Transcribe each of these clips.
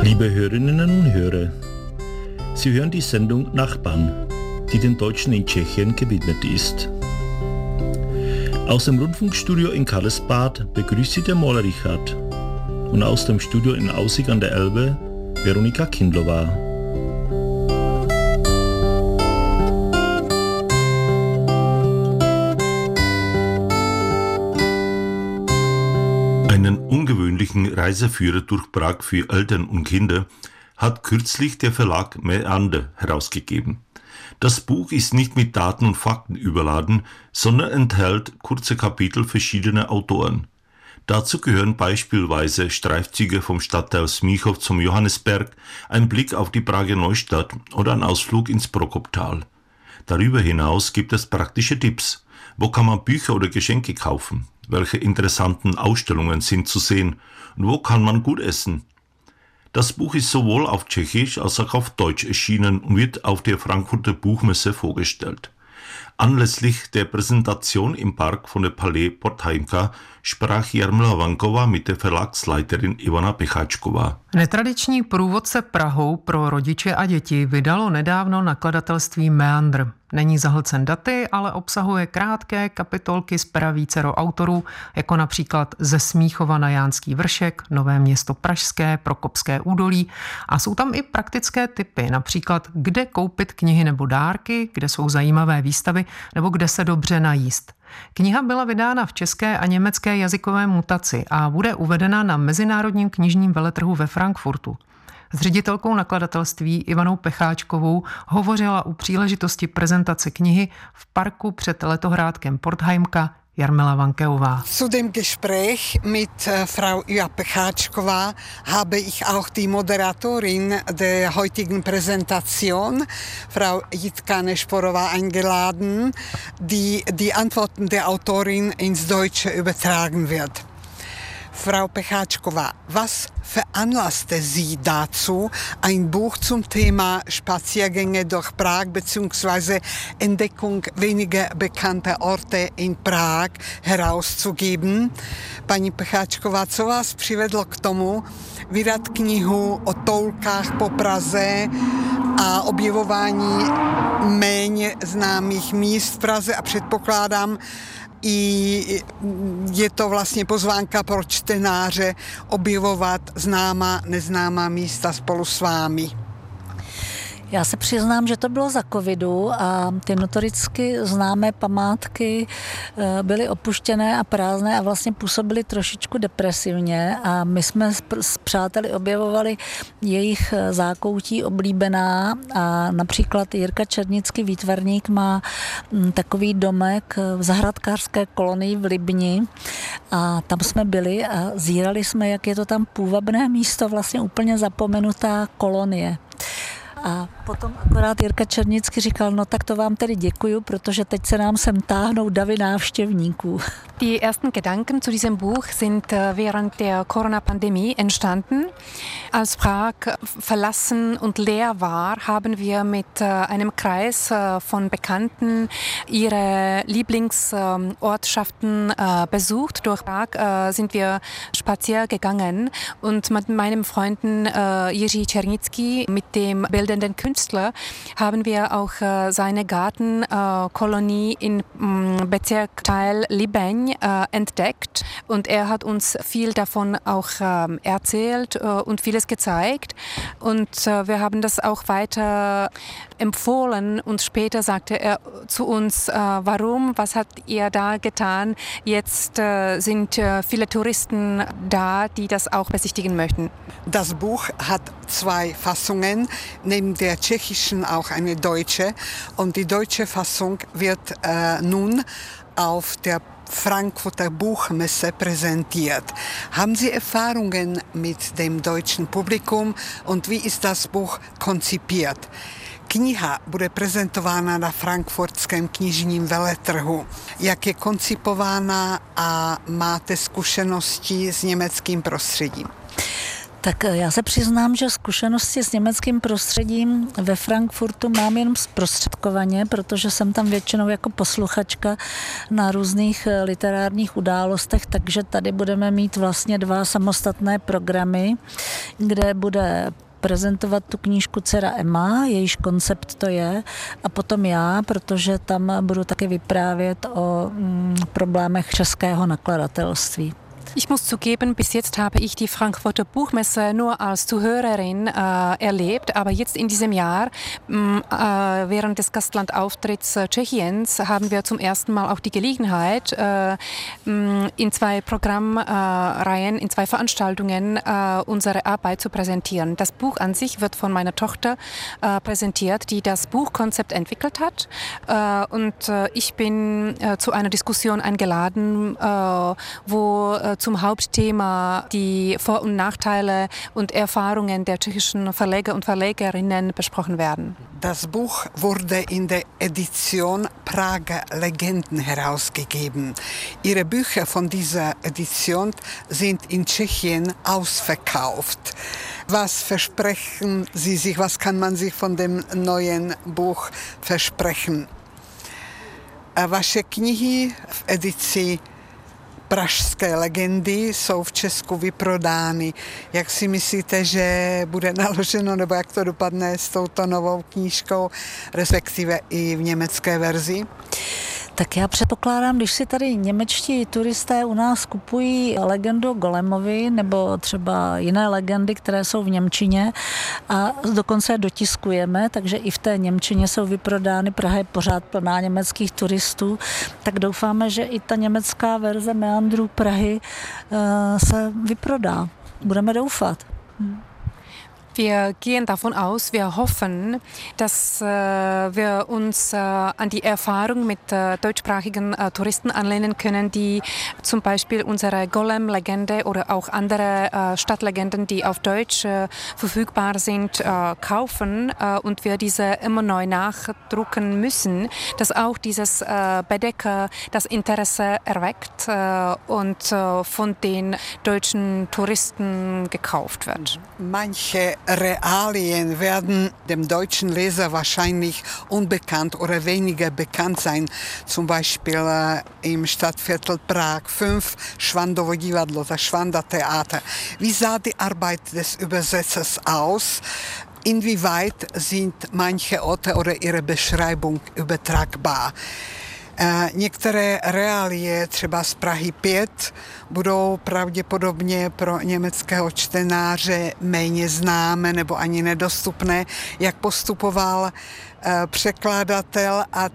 Liebe Hörerinnen und Hörer, Sie hören die Sendung Nachbarn, die den Deutschen in Tschechien gewidmet ist. Aus dem Rundfunkstudio in Karlsbad begrüßt Sie der Maler Richard und aus dem Studio in Aussig an der Elbe Veronika Kindlova. Einen ungewöhnlichen Reiseführer durch Prag für Eltern und Kinder hat kürzlich der Verlag Meander herausgegeben. Das Buch ist nicht mit Daten und Fakten überladen, sondern enthält kurze Kapitel verschiedener Autoren. Dazu gehören beispielsweise Streifzüge vom Stadtteil Smíchov zum Johannesberg, ein Blick auf die Prager Neustadt oder ein Ausflug ins Prokoptal. Darüber hinaus gibt es praktische Tipps. Wo kann man Bücher oder Geschenke kaufen? Welche interessanten Ausstellungen sind zu sehen? Und wo kann man gut essen? Das Buch ist sowohl auf Tschechisch als auch auf Deutsch erschienen und wird auf der Frankfurter Buchmesse vorgestellt. Anlässlich der Präsentation im Park von der Palais Porthaimka sprach Jarmila Vanková mit der Verlagsleiterin Ivana Pecháčková. Netradiční průvodce Prahou pro rodiče a děti vydalo nedávno nakladatelství Meandr. Není zahlcen daty, ale obsahuje krátké kapitolky z pera vícero autorů, jako například Ze Smíchova na Jánský vršek, Nové Město pražské, Prokopské údolí, a jsou tam i praktické tipy, například kde koupit knihy nebo dárky, kde jsou zajímavé výstavy nebo kde se dobře najíst. Kniha byla vydána v české a německé jazykové mutaci a bude uvedena na Mezinárodním knižním veletrhu ve Frankfurtu. S ředitelkou nakladatelství Ivanou Pecháčkovou hovořila u příležitosti prezentace knihy v parku před letohrádkem Porthaimka Jarmila Vanková. Zu dem Gespräch mit Frau Ivana Pecháčková habe ich auch die Moderatorin der heutigen Präsentation, Frau Jitka Nešporová, eingeladen, die Antworten der Autorin ins Deutsche übertragen wird. Frau Pecháčková, was veranlasste Sie dazu, ein Buch zum Thema Spaziergänge durch Prag bzw. Entdeckung weniger bekannter Orte in Prag herauszugeben? Paní Pecháčková, co vás přivedlo k tomu vydat knihu o toulkách po Praze a objevování méně známých míst v Praze, a předpokládám, i je to vlastně pozvánka pro čtenáře objevovat známá, neznámá místa spolu s vámi. Já se přiznám, že to bylo za covidu a ty notoricky známé památky byly opuštěné a prázdné a vlastně působily trošičku depresivně, a my jsme s přáteli objevovali jejich zákoutí oblíbená, a například Jirka Černický výtvarník má takový domek v zahrádkářské kolonii v Libni a tam jsme byli a zírali jsme, jak je to tam půvabné místo, vlastně úplně zapomenutá kolonie. A potom akorát Jirka Černický říkal, no tak to vám tedy děkuju, protože teď se nám sem táhnou davy návštěvníků. Die ersten Gedanken zu diesem Buch sind während der Corona-Pandemie entstanden. Als Prag verlassen und leer war, haben wir mit einem Kreis von Bekannten ihre Lieblingsortschaften besucht. Durch Prag sind wir spazieren gegangen und mit meinem Freunden Jiří Černický, mit dem bildenden Künstler, haben wir auch seine Gartenkolonie in Bezirkteil Libeň entdeckt, und er hat uns viel davon auch erzählt und vieles gezeigt, und wir haben das auch weiter empfohlen, und später sagte er zu uns, warum, was habt ihr da getan? Jetzt sind viele Touristen da, die das auch besichtigen möchten. Das Buch hat 2 Fassungen, neben der tschechischen auch eine deutsche, und die deutsche Fassung wird nun auf der Frankfurter Buchmesse präsentiert. Haben Sie Erfahrungen mit dem deutschen Publikum und wie ist das Buch konzipiert? Kniha bude prezentována na frankfurtském knižním veletrhu. Jak je koncipována a máte zkušenosti s německým prostředím? Tak já se přiznám, že zkušenosti s německým prostředím ve Frankfurtu mám jen zprostředkovaně, protože jsem tam většinou jako posluchačka na různých literárních událostech, takže tady budeme mít vlastně 2 samostatné programy, kde bude prezentovat tu knížku dcera Emma, jejíž koncept to je, a potom já, protože tam budu taky vyprávět o problémech českého nakladatelství. Ich muss zugeben, bis jetzt habe ich die Frankfurter Buchmesse nur als Zuhörerin erlebt, aber jetzt in diesem Jahr, während des Gastlandauftritts Tschechiens, haben wir zum ersten Mal auch die Gelegenheit, in 2 Programmreihen, in 2 Veranstaltungen unsere Arbeit zu präsentieren. Das Buch an sich wird von meiner Tochter präsentiert, die das Buchkonzept entwickelt hat, und ich bin zu einer Diskussion eingeladen, wo zum Hauptthema die Vor- und Nachteile und Erfahrungen der tschechischen Verleger und Verlegerinnen besprochen werden. Das Buch wurde in der Edition Prager Legenden herausgegeben. Ihre Bücher von dieser Edition sind in Tschechien ausverkauft. Was versprechen Sie sich, was kann man sich von dem neuen Buch versprechen? Vaše knihy v edici Pražské legendy jsou v Česku vyprodány. Jak si myslíte, že bude naloženo, nebo jak to dopadne s touto novou knížkou, respektive i v německé verzi? Tak já předpokládám, když si tady němečtí turisté u nás kupují legendu o Golemovi nebo třeba jiné legendy, které jsou v němčině a dokonce je dotiskujeme, takže i v té němčině jsou vyprodány, Praha je pořád plná německých turistů, tak doufáme, že i ta německá verze Meandrů Prahy se vyprodá. Budeme doufat. Wir gehen davon aus, wir hoffen, dass wir uns an die Erfahrung mit deutschsprachigen Touristen anlehnen können, die zum Beispiel unsere Golem-Legende oder auch andere Stadtlegenden, die auf Deutsch verfügbar sind, kaufen und wir diese immer neu nachdrucken müssen, dass auch dieses Bedecker das Interesse erweckt und von den deutschen Touristen gekauft wird. Manche Realien werden dem deutschen Leser wahrscheinlich unbekannt oder weniger bekannt sein. Zum Beispiel im Stadtviertel Prag 5 Schwandovo divadlo, das Schwanda-Theater. Wie sah die Arbeit des Übersetzers aus? Inwieweit sind manche Orte oder ihre Beschreibung übertragbar? Některé reálie, třeba z Prahy 5, budou pravděpodobně pro německého čtenáře méně známé nebo ani nedostupné, jak postupoval překladatel a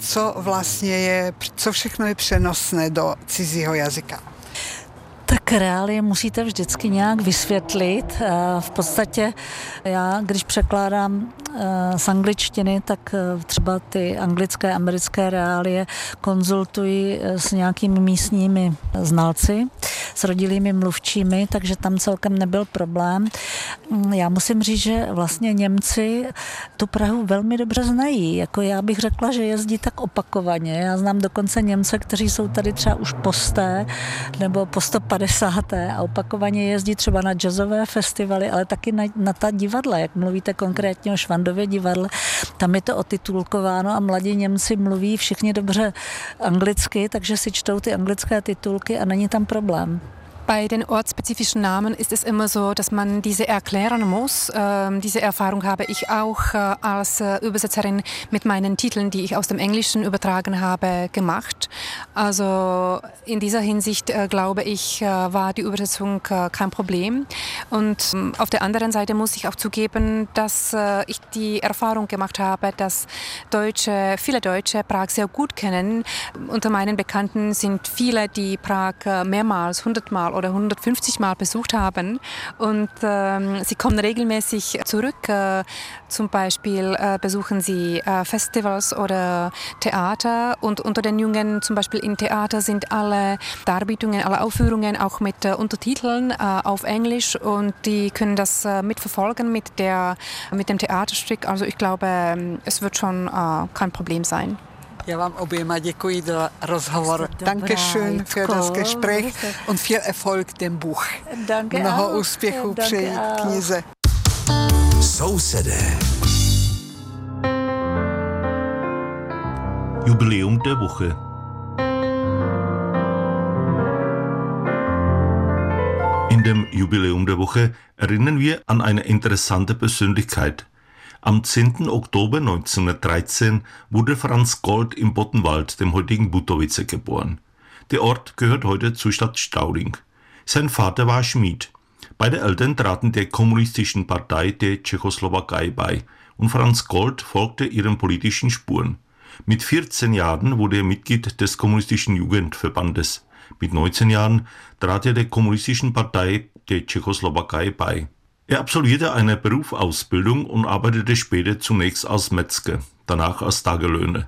co všechno je přenosné do cizího jazyka. Tak reálie musíte vždycky nějak vysvětlit. V podstatě já, když překládám z angličtiny, tak třeba ty anglické, americké reálie konzultuji s nějakými místními znalci, s rodilými mluvčími, takže tam celkem nebyl problém. Já musím říct, že vlastně Němci tu Prahu velmi dobře znají. Jako já bych řekla, že jezdí tak opakovaně. Já znám dokonce Němce, kteří jsou tady třeba už po 100 nebo po 150 a opakovaně jezdí třeba na jazzové festivaly, ale taky na ta divadla, jak mluvíte konkrétně o Švandově divadle. Tam je to otitulkováno a mladí Němci mluví všichni dobře anglicky, takže si čtou ty anglické titulky a není tam problém. Bei den ortsspezifischen Namen ist es immer so, dass man diese erklären muss. Diese Erfahrung habe ich auch als Übersetzerin mit meinen Titeln, die ich aus dem Englischen übertragen habe, gemacht. Also in dieser Hinsicht, glaube ich, war die Übersetzung kein Problem. Und auf der anderen Seite muss ich auch zugeben, dass ich die Erfahrung gemacht habe, dass viele Deutsche Prag sehr gut kennen. Unter meinen Bekannten sind viele, die Prag mehrmals, 100 Mal oder 150 Mal besucht haben und sie kommen regelmäßig zurück. Zum Beispiel besuchen sie Festivals oder Theater und unter den Jungen zum Beispiel im Theater sind alle Darbietungen, alle Aufführungen auch mit Untertiteln auf Englisch und die können das mitverfolgen mit dem Theaterstück. Also ich glaube, es wird schon kein Problem sein. Já vám oběma děkuji za rozhovor. Dankeschön für das Gespräch und viel Erfolg dem Buch. Mnoho úspěchů přeji knize. Sousedé. Jubiläum der Woche. In dem Jubiläum der Woche erinnern wir an eine interessante Persönlichkeit. Am 10. Oktober 1913 wurde Franz Gold im Boddenwald, dem heutigen Butovice, geboren. Der Ort gehört heute zur Stadt Stauling. Sein Vater war Schmied. Beide Eltern traten der Kommunistischen Partei der Tschechoslowakei bei und Franz Gold folgte ihren politischen Spuren. Mit 14 Jahren wurde er Mitglied des Kommunistischen Jugendverbandes. Mit 19 Jahren trat er der Kommunistischen Partei der Tschechoslowakei bei. Er absolvierte eine Berufsausbildung und arbeitete später zunächst als Metzger, danach als Tagelöhner.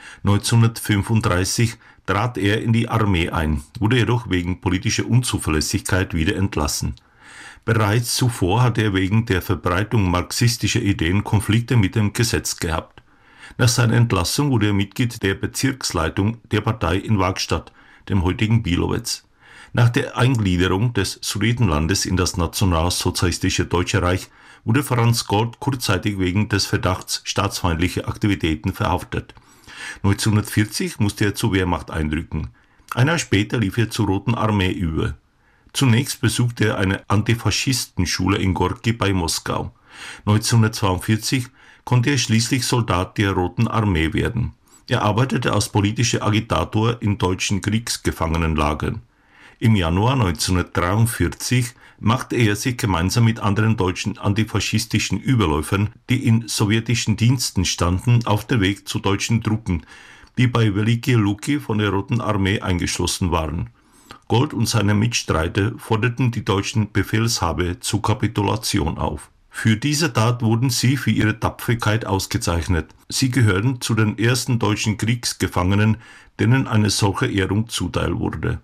1935 trat er in die Armee ein, wurde jedoch wegen politischer Unzuverlässigkeit wieder entlassen. Bereits zuvor hatte er wegen der Verbreitung marxistischer Ideen Konflikte mit dem Gesetz gehabt. Nach seiner Entlassung wurde er Mitglied der Bezirksleitung der Partei in Waagstad, dem heutigen Bilowetz. Nach der Eingliederung des Sudetenlandes in das nationalsozialistische Deutsche Reich wurde Franz Gold kurzzeitig wegen des Verdachts staatsfeindlicher Aktivitäten verhaftet. 1940 musste er zur Wehrmacht einrücken. Ein Jahr später lief er zur Roten Armee über. Zunächst besuchte er eine Antifaschistenschule in Gorki bei Moskau. 1942 konnte er schließlich Soldat der Roten Armee werden. Er arbeitete als politischer Agitator in deutschen Kriegsgefangenenlagern. Im Januar 1943 machte er sich gemeinsam mit anderen deutschen antifaschistischen Überläufern, die in sowjetischen Diensten standen, auf den Weg zu deutschen Truppen, die bei Veliky Luky von der Roten Armee eingeschlossen waren. Gold und seine Mitstreiter forderten die deutschen Befehlshaber zur Kapitulation auf. Für diese Tat wurden sie für ihre Tapferkeit ausgezeichnet. Sie gehören zu den ersten deutschen Kriegsgefangenen, denen eine solche Ehrung zuteil wurde.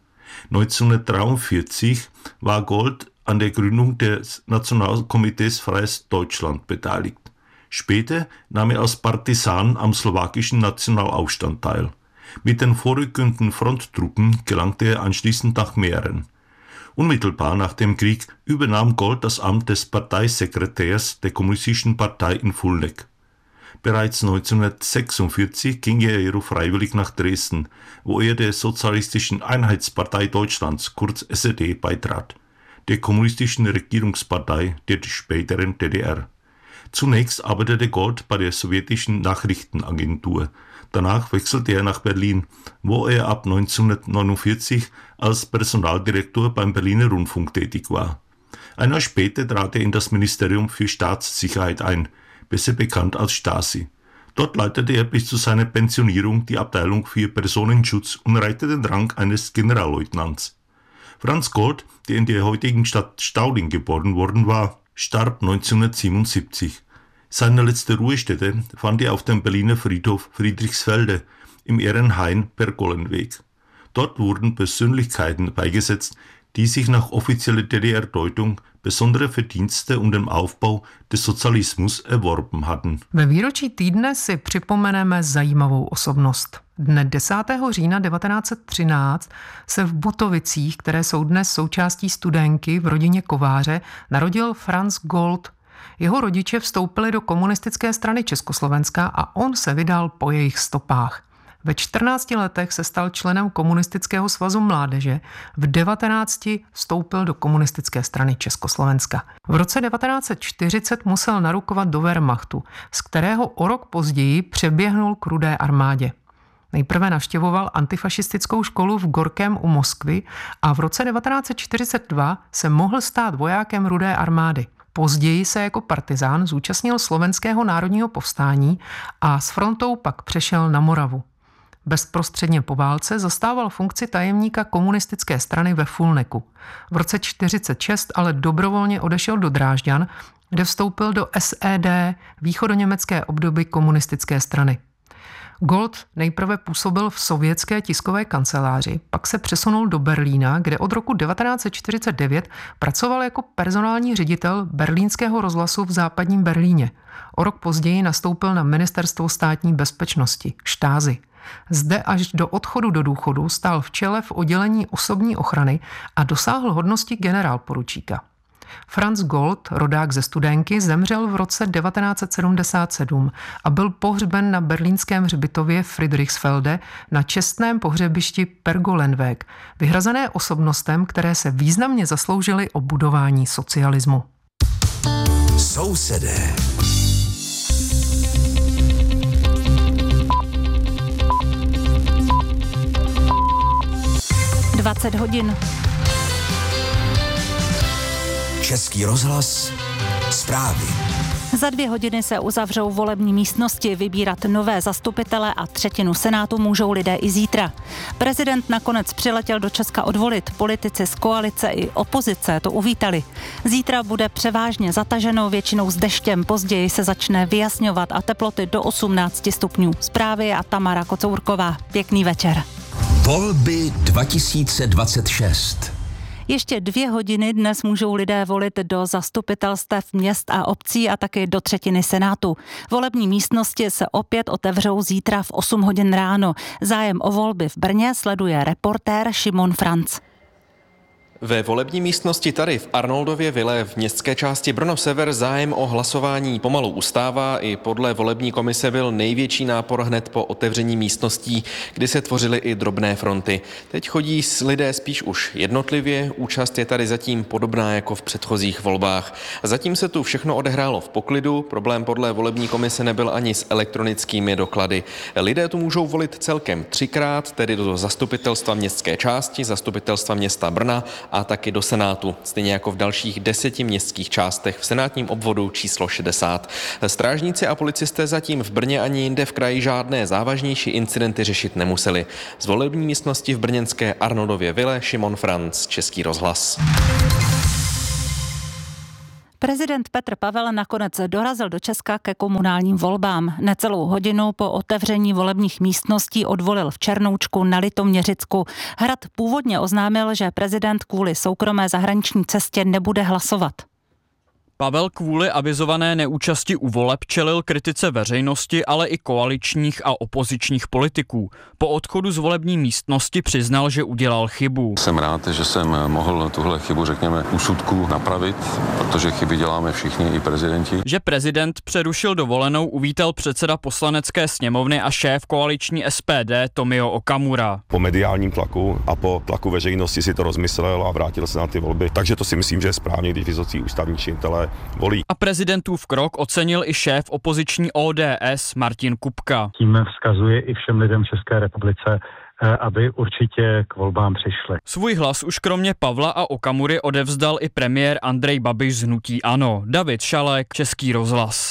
1943 war Gold an der Gründung des Nationalkomitees Freies Deutschland beteiligt. Später nahm er als Partisan am slowakischen Nationalaufstand teil. Mit den vorrückenden Fronttruppen gelangte er anschließend nach Mähren. Unmittelbar nach dem Krieg übernahm Gold das Amt des Parteisekretärs der Kommunistischen Partei in Fulnek. Bereits 1946 ging er jedoch freiwillig nach Dresden, wo er der Sozialistischen Einheitspartei Deutschlands, kurz SED, beitrat, der kommunistischen Regierungspartei der späteren DDR. Zunächst arbeitete Gold bei der sowjetischen Nachrichtenagentur. Danach wechselte er nach Berlin, wo er ab 1949 als Personaldirektor beim Berliner Rundfunk tätig war. Ein Jahr später trat er in das Ministerium für Staatssicherheit ein, besser bekannt als Stasi. Dort leitete er bis zu seiner Pensionierung die Abteilung für Personenschutz und erreichte den Rang eines Generalleutnants. Franz Gold, der in der heutigen Stadt Stauling geboren worden war, starb 1977. Seine letzte Ruhestätte fand er auf dem Berliner Friedhof Friedrichsfelde im Ehrenhain Pergolenweg. Dort wurden Persönlichkeiten beigesetzt, die sich nach offizieller DDR-Deutung besondere Verdienste um den Aufbau des Sozialismus erworben hatten. Ve výročí týdne si připomeneme zajímavou osobnost. Dne 10. října 1913 se v Butovicích, které jsou dnes součástí Studénky v rodině kováře, narodil Franz Gold. Jeho rodiče vstoupili do komunistické strany Československa a on se vydal po jejich stopách. Ve 14 letech se stal členem Komunistického svazu mládeže, v 19 vstoupil do Komunistické strany Československa. V roce 1940 musel narukovat do Wehrmachtu, z kterého o rok později přeběhnul k Rudé armádě. Nejprve navštěvoval antifašistickou školu v Gorkém u Moskvy a v roce 1942 se mohl stát vojákem Rudé armády. Později se jako partizán zúčastnil slovenského národního povstání a s frontou pak přešel na Moravu. Bezprostředně po válce zastával funkci tajemníka komunistické strany ve Fulneku. V roce 1946 ale dobrovolně odešel do Drážďan, kde vstoupil do SED, východoněmecké obdoby komunistické strany. Gold nejprve působil v sovětské tiskové kanceláři, pak se přesunul do Berlína, kde od roku 1949 pracoval jako personální ředitel berlínského rozhlasu v západním Berlíně. O rok později nastoupil na ministerstvo státní bezpečnosti, Stasi. Zde až do odchodu do důchodu stál v čele v oddělení osobní ochrany a dosáhl hodnosti generálporučíka. Franz Gold, rodák ze Studénky, zemřel v roce 1977 a byl pohřben na berlínském hřbitově Friedrichsfelde na čestném pohřebišti Pergolenweg, vyhrazené osobnostem, které se významně zasloužily o budování socialismu. Sousedé. hodin. Český rozhlas, zprávy. Za 2 hodiny se uzavřou volební místnosti, vybírat nové zastupitele a 1/3 senátu můžou lidé i zítra. Prezident nakonec přiletěl do Česka odvolit, politici z koalice i opozice to uvítali. Zítra bude převážně zataženo, většinou s deštěm, později se začne vyjasňovat a teploty do 18 stupňů. Zprávy a Tamara Kocourková. Pěkný večer. Volby 2026. Ještě 2 hodiny dnes můžou lidé volit do zastupitelstev měst a obcí a taky do 1/3 senátu. Volební místnosti se opět otevřou zítra v 8 hodin ráno. Zájem o volby v Brně sleduje reportér Šimon Franc. Ve volební místnosti tady v Arnoldově vile v městské části Brno Sever zájem o hlasování pomalu ustává. I podle volební komise byl největší nápor hned po otevření místností, kdy se tvořily i drobné fronty. Teď chodí lidé spíš už jednotlivě, účast je tady zatím podobná jako v předchozích volbách. Zatím se tu všechno odehrálo v poklidu, problém podle volební komise nebyl ani s elektronickými doklady. Lidé tu můžou volit celkem 3krát, tedy do zastupitelstva městské části, zastupitelstva města Brna a taky do Senátu, stejně jako v dalších 10 městských částech v senátním obvodu číslo 60. Strážníci a policisté zatím v Brně ani jinde v kraji žádné závažnější incidenty řešit nemuseli. Z volební místnosti v brněnské Arnoldově vile Šimon Franc, Český rozhlas. Prezident Petr Pavel nakonec dorazil do Česka ke komunálním volbám. Necelou hodinu po otevření volebních místností odvolil v Černoučku na Litoměřicku. Hrad původně oznámil, že prezident kvůli soukromé zahraniční cestě nebude hlasovat. Pavel kvůli avizované neúčasti u voleb čelil kritice veřejnosti, ale i koaličních a opozičních politiků. Po odchodu z volební místnosti přiznal, že udělal chybu. Jsem rád, že jsem mohl tuhle chybu, řekněme, úsudku napravit, protože chyby děláme všichni, i prezidenti. Že prezident přerušil dovolenou, uvítal předseda poslanecké sněmovny a šéf koaliční SPD Tomio Okamura. Po mediálním tlaku a po tlaku veřejnosti si to rozmyslel a vrátil se na ty volby. Takže to si myslím, že je správně, když vysocí ústavní činitelé volí. A prezidentův krok ocenil i šéf opoziční ODS Martin Kupka. Tím vzkazuje i všem lidem v České republice, aby určitě k volbám přišli. Svůj hlas už kromě Pavla a Okamury odevzdal i premiér Andrej Babiš z hnutí ANO. David Šalek, Český rozhlas.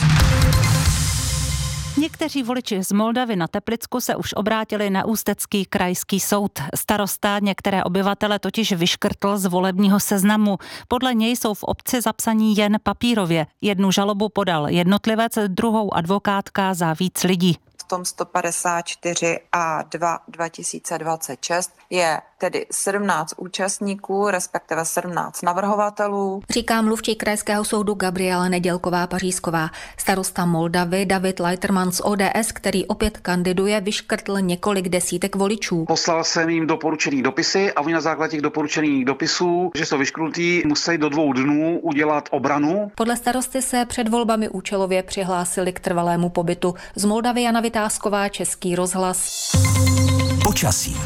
Někteří voliči z Moldavy na Teplicku se už obrátili na Ústecký krajský soud. Starosta některé obyvatele totiž vyškrtl z volebního seznamu. Podle něj jsou v obci zapsaní jen papírově. Jednu žalobu podal jednotlivec, druhou advokátka za víc lidí. V tom 154 a 2 2026 je tedy 17 účastníků, respektive 17 navrhovatelů. Říká mluvčí krajského soudu Gabriela Nedělková-Pařízková. Starosta Moldavy David Leiterman z ODS, který opět kandiduje, vyškrtl několik desítek voličů. Poslal jsem jim doporučený dopisy a oni na základě těch doporučených dopisů, že jsou vyškrtnutí, museli do 2 dnů udělat obranu. Podle starosty se před volbami účelově přihlásili k trvalému pobytu. Z Moldavy Jana Vytázková, Český rozhlas. Počasí.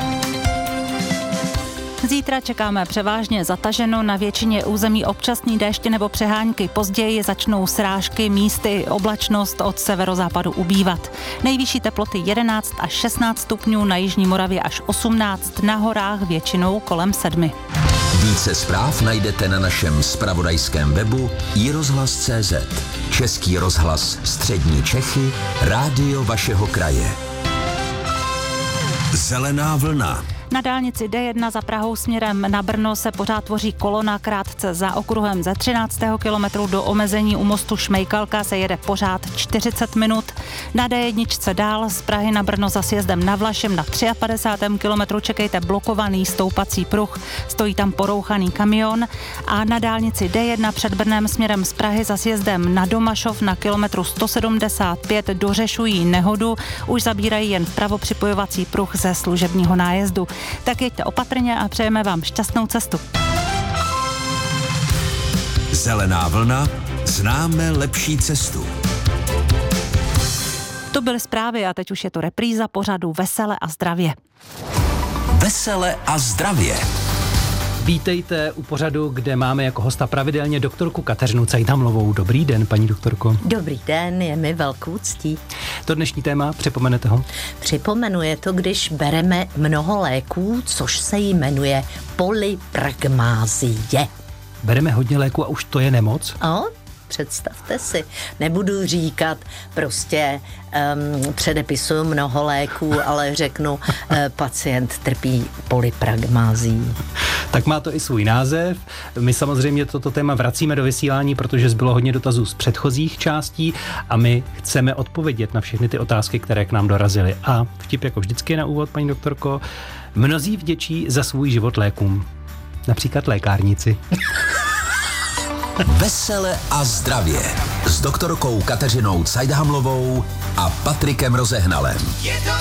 Zítra čekáme převážně zataženo, na většině území občasný déšť nebo přehánky. Později začnou srážky, místy oblačnost od severozápadu ubývat. Nejvyšší teploty 11 až 16 stupňů, na jižní Moravě až 18, na horách většinou kolem 7. Více zpráv najdete na našem zpravodajském webu iRozhlas.cz. Český rozhlas Střední Čechy, rádio vašeho kraje. Zelená vlna. Na dálnici D1 za Prahou směrem na Brno se pořád tvoří kolona, krátce za okruhem ze 13. kilometru do omezení u mostu Šmejkalka se jede pořád 40 minut. Na D1 dál z Prahy na Brno za sjezdem na Vlašem na 53. kilometru čekejte blokovaný stoupací pruh, stojí tam porouchaný kamion a na dálnici D1 před Brnem směrem z Prahy za sjezdem na Domašov na kilometru 175 dořešují nehodu, už zabírají jen vpravo připojovací pruh ze služebního nájezdu. Tak jeďte opatrně a přejeme vám šťastnou cestu. Zelená vlna, známe lepší cestu. To byly zprávy a teď už je to repríza pořadu Vesele a zdravě. Vesele a zdravě. Vítejte u pořadu, kde máme jako hosta pravidelně doktorku Kateřinu Cajdhamlovou. Dobrý den, paní doktorko. Dobrý den, je mi velkou ctí. To dnešní téma, připomenete ho? Připomenu, je to, když bereme mnoho léků, což se jmenuje polypragmázie. Bereme hodně léků a už to je nemoc? Představte si, nebudu říkat prostě předepisuju mnoho léků, ale řeknu pacient trpí polypragmázií. Tak má to i svůj název. My samozřejmě toto téma vracíme do vysílání, protože zbylo hodně dotazů z předchozích částí a my chceme odpovědět na všechny ty otázky, které k nám dorazily. A vtip jako vždycky na úvod, paní doktorko, mnozí vděčí za svůj život lékům. Například lékárníci. Vesele a zdravě s doktorkou Kateřinou Cajdhamlovou a Patrikem Rozehnalem.